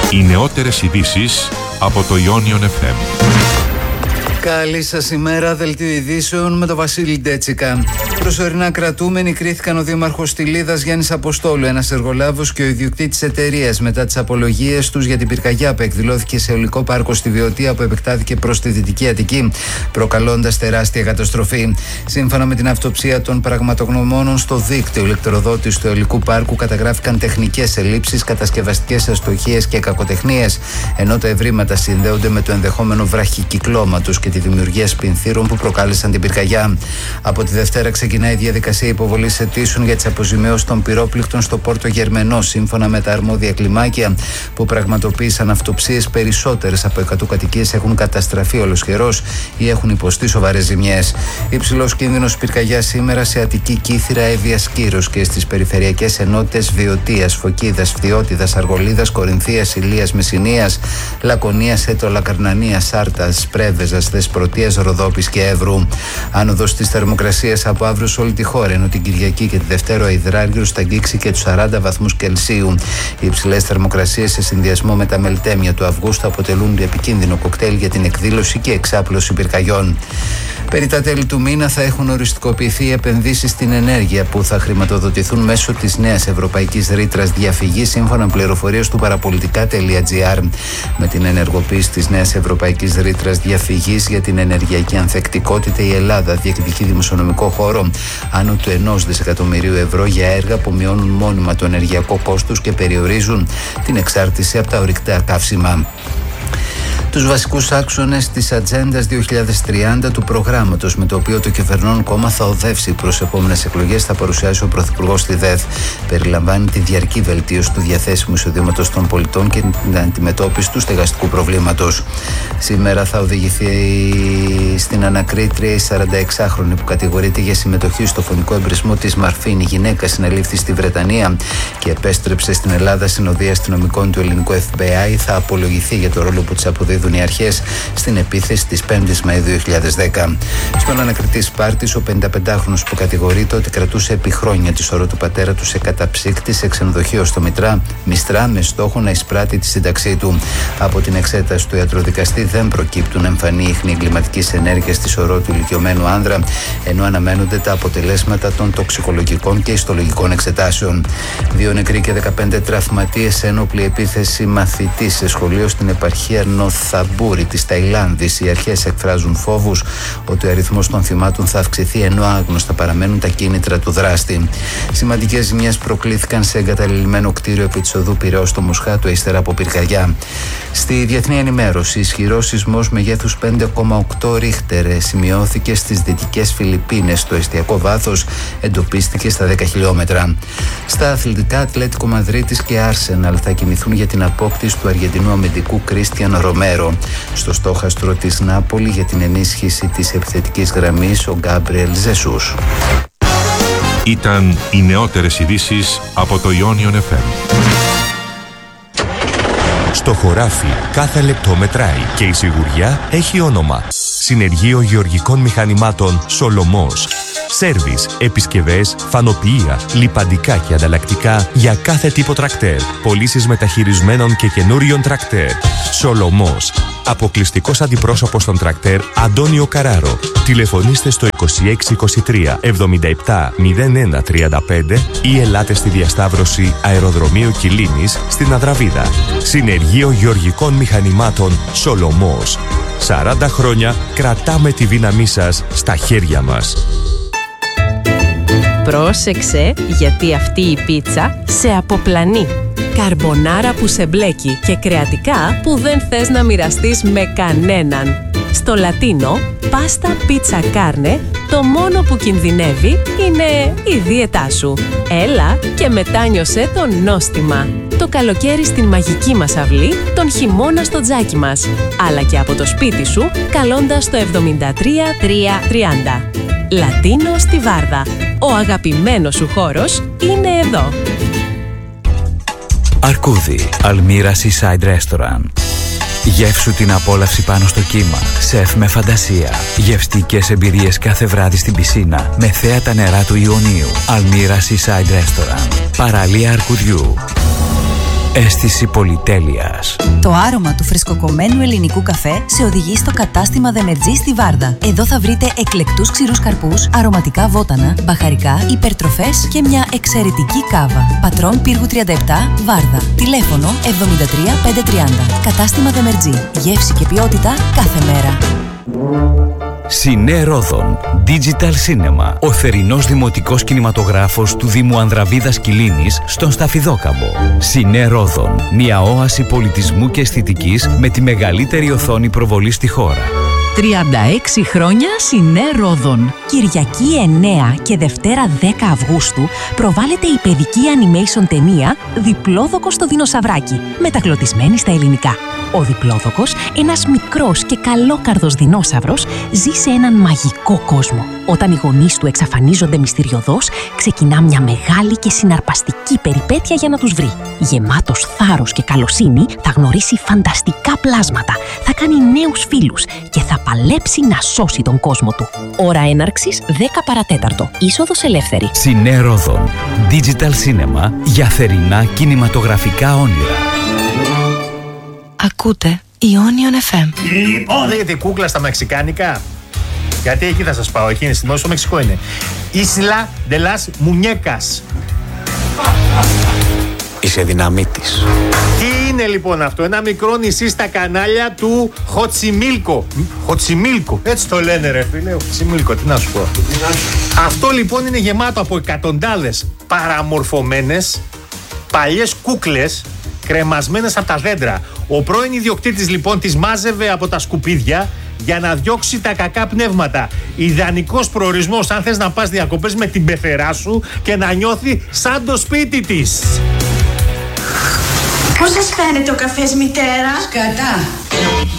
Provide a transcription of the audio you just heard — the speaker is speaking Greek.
Οι νεότερες ειδήσεις από το Ionion FM. Καλή σας ημέρα, δελτίο ειδήσεων με τον Βασίλη Ντέτσικα. Προσωρινά κρατούμενοι κρίθηκαν ο δήμαρχος Τιλίδας Γιάννης Αποστόλου, ένας εργολάβος και ο ιδιοκτήτης εταιρείας, μετά τις απολογίες τους για την πυρκαγιά που εκδηλώθηκε σε αιωλικό πάρκο στη Βιωτία, που επεκτάθηκε προς τη Δυτική Αττική, προκαλώντας τεράστια καταστροφή. Σύμφωνα με την αυτοψία των πραγματογνωμόνων στο δίκτυο ηλεκτροδότης του αιωλικού πάρκου, καταγράφηκαν τεχνικές ελλείψεις, κατασκευαστικές αστοχίες και κακοτεχνίες, ενώ τα ευρήματα συνδέονται με το ενδεχόμενο βραχικυκλώματος και τη δημιουργία σπινθήρων που προκάλεσαν την πυρκαγιά. Από τη Δευτέρα ξεκινάει η διαδικασία υποβολής αιτήσεων για τις αποζημιώσεις των πυρόπληκτων στο Πόρτο Γερμενό, σύμφωνα με τα αρμόδια κλιμάκια που πραγματοποίησαν αυτοψίες. Περισσότερες από 100 κατοικίες έχουν καταστραφεί ολοσχερώς ή έχουν υποστεί σοβαρές ζημιές. Υψηλός κίνδυνος πυρκαγιά σήμερα σε Αττική, Κύθυρα, Εύβοιας, Κύρος και στις περιφερειακές ενότητες Βιωτίας, Φωκίδας, Φθιώτιδας, Αργολίδας, Κορινθίας, Ηλίας, Μεσσηνίας, Λακωνίας, Έτωλα, Καρνανίας, Σάρτας, Πρέβεζας, Δεσπρωτείας, Ροδόπης και Εύρου. Άνοδος της θερμοκρασίας από αύριο σε όλη τη χώρα, ενώ την Κυριακή και τη Δευτέρα ο υδράργυρος θα αγγίξει και τους 40 βαθμούς Κελσίου. Οι υψηλές θερμοκρασίες σε συνδυασμό με τα μελτέμια του Αυγούστου αποτελούν επικίνδυνο κοκτέιλ για την εκδήλωση και εξάπλωση πυρκαγιών. Περί τα τέλη του μήνα θα έχουν οριστικοποιηθεί οι επενδύσεις στην ενέργεια που θα χρηματοδοτηθούν μέσω της νέας ευρωπαϊκής ρήτρας διαφυγής, σύμφωνα με πληροφορίες του παραπολιτικά.gr. Με την ενεργοποίηση της νέας ευρωπαϊκής ρήτρας διαφυγής για την ενεργειακή ανθεκτικότητα, η Ελλάδα διεκδικεί δημοσιονομικό χώρο άνω του 1 δισεκατομμυρίου ευρώ για έργα που μειώνουν μόνιμα το ενεργειακό κόστος και περιορίζουν την εξάρτηση από τα ορυκτά καύσιμα. Τους βασικούς άξονες της Ατζέντας 2030 του προγράμματος με το οποίο το κυβερνών κόμμα θα οδεύσει προς επόμενες εκλογές θα παρουσιάσει ο Πρωθυπουργός στη ΔΕΘ. Περιλαμβάνει τη διαρκή βελτίωση του διαθέσιμου εισοδήματος των πολιτών και την αντιμετώπιση του στεγαστικού προβλήματος. Σήμερα θα οδηγηθεί στην ανακρίτρια η 46χρονη που κατηγορείται για συμμετοχή στο φωνικό εμπρισμό της Μαρφίν. Η γυναίκα συνελήφθη στη Βρετανία και επέστρεψε στην Ελλάδα συνοδεία αστυνομικών του ελληνικού FBI. Θα απολογηθεί για το ρόλο που της αποδίδουν οι αρχές στην επίθεση της 5ης Μαΐου 2010. Στον ανακριτή Σπάρτης, ο 55χρονος που κατηγορείται ότι κρατούσε επί χρόνια τη σωρό του πατέρα του σε καταψύκτη σε ξενοδοχείο στο Μιστρά με στόχο να εισπράττει τη σύνταξή του. Από την εξέταση του ιατροδικαστή δεν προκύπτουν εμφανή ίχνη εγκληματικής ενέργειας στη σωρό του ηλικιωμένου άνδρα, ενώ αναμένονται τα αποτελέσματα των τοξικολογικών και ιστολογικών εξετάσεων. 2 νεκροί και 15 τραυματίες σε ένοπλη επίθεση μαθητή σε σχολείο στην επαρχία Νοθαμπούρη της Ταϊλάνδης. Οι αρχές εκφράζουν φόβους ότι ο αριθμός των θυμάτων θα αυξηθεί, ενώ άγνωστα παραμένουν τα κίνητρα του δράστη. Σημαντικές ζημιές προκλήθηκαν σε εγκαταλειμμένο κτίριο επί της οδού Πειραιώς στο Μοσχάτο ύστερα από πυρκαγιά. Στη διεθνή ενημέρωση, ισχυρός σεισμός μεγέθους 5,8 ρίχτερ σημειώθηκε στις δυτικές Φιλιππίνες. Το εστιακό βάθος εντοπίστηκε στα 10 χιλιόμετρα. Στα αθλητικά, Ατλέτικο Μαδρίτης και Άρσεναλ θα κινηθούν για την απόκτηση του Αργεντινού αμυντικού Κρίστιαν Ρομέρο. Στο στόχαστρο της Νάπολη για την ενίσχυση της επιθετικής γραμμής ο Γκάμπριελ Ζεσούς. Ήταν οι νεότερες ειδήσεις από το Ionion FM. Στο χωράφι κάθε λεπτό μετράει και η σιγουριά έχει όνομα. Συνεργείο Γεωργικών Μηχανημάτων Σολομός. Σέρβις, επισκευές, φανοποιεία, λιπαντικά και ανταλλακτικά για κάθε τύπο τρακτέρ. Πωλήσεις μεταχειρισμένων και καινούριων τρακτέρ. Σολομός. Αποκλειστικός αντιπρόσωπος των τρακτέρ Αντώνιο Καράρο. Τηλεφωνήστε στο 2623 77 01 35 ή ελάτε στη διασταύρωση Αεροδρομίου Κιλίνης στην Αδραβίδα. Συνεργείο Γεωργικών Μηχανημάτων Σολομός. 40 χρόνια κρατάμε τη δύναμή σας στα χέρια μας. Πρόσεξε, γιατί αυτή η πίτσα σε αποπλανεί. Καρμπονάρα που σε μπλέκει και κρεατικά που δεν θες να μοιραστείς με κανέναν. Στο Λατίνο, πάστα πίτσα κάρνε, το μόνο που κινδυνεύει είναι η δίαιτά σου. Έλα και μετάνιωσέ το νόστιμα. Το καλοκαίρι στην μαγική μας αυλή, τον χειμώνα στο τζάκι μας. Αλλά και από το σπίτι σου, καλώντας το 73 330. Λατίνο στη Βάρδα. Ο αγαπημένος σου χώρος είναι εδώ. Αρκούδι, Αλμύρα Seaside Restaurant. Γεύσου την απόλαυση πάνω στο κύμα. Σεφ με φαντασία. Γευστικές εμπειρίες κάθε βράδυ στην πισίνα με θέα τα νερά του Ιωνίου. Αλμύρα Seaside Restaurant. Παραλία Αρκουδιού. Αίσθηση πολυτέλειας. Το άρωμα του φρεσκοκομμένου ελληνικού καφέ σε οδηγεί στο κατάστημα Δεμετζή στη Βάρδα. Εδώ θα βρείτε εκλεκτούς ξηρούς καρπούς, αρωματικά βότανα, μπαχαρικά, υπερτροφές και μια εξαιρετική κάβα. Πατρών Πύργου 37, Βάρδα. Τηλέφωνο 73530. Κατάστημα Δεμετζή. Γεύση και ποιότητα κάθε μέρα. Σινέ Ρόδον Digital Cinema. Ο θερινός δημοτικός κινηματογράφος του Δήμου Ανδραβίδας Κιλίνης στον Σταφιδόκαμπο. Σινέ Ρόδον. Μια όαση πολιτισμού και αισθητικής με τη μεγαλύτερη οθόνη προβολή στη χώρα. 36 χρόνια Σινέ Ρόδον. Κυριακή 9 και Δευτέρα 10 Αυγούστου προβάλλεται η παιδική animation ταινία «Διπλόδοκος στο δεινοσαυράκι», μεταγλωτισμένη στα ελληνικά. Ο Διπλόδοκος, ένας μικρός και καλόκαρδος δεινόσαυρος, ζει σε έναν μαγικό κόσμο. Όταν οι γονείς του εξαφανίζονται μυστηριωδώς, ξεκινά μια μεγάλη και συναρπαστική περιπέτεια για να τους βρει. Γεμάτος θάρρος και καλοσύνη, θα γνωρίσει φανταστικά πλάσματα, θα κάνει νέους φίλους και θα παλέψει να σώσει τον κόσμο του. Ώρα έναρξης 10 παρατέταρτο. Είσοδος ελεύθερη. Σινέ Ρόδον Digital Cinema για θερινά κινηματογραφικά όνειρα. Ακούτε Ionion FM. Λοιπόν, λέγεται κούκλα στα μεξικάνικα. Γιατί εκεί θα σας πάω, εκεί είναι στο Μεξικό είναι. Isla de las Muñecas. Είσαι δυναμίτης. Τι είναι λοιπόν αυτό? Ένα μικρό νησί στα κανάλια του Χοτσιμίλκο. Χοτσιμίλκο, έτσι το λένε ρε φίλε. Χοτσιμίλκο, τι να σου πω. Αυτό λοιπόν είναι γεμάτο από εκατοντάδες παραμορφωμένες παλιές κούκλες κρεμασμένες από τα δέντρα. Ο πρώην ιδιοκτήτης λοιπόν τις μάζευε από τα σκουπίδια για να διώξει τα κακά πνεύματα. Ιδανικός προορισμός αν θες να πας διακοπές με την πεθερά σου και να νιώθει σαν το σπίτι της. Πώς σας φαίνεται ο καφές, μητέρα? Σκατά.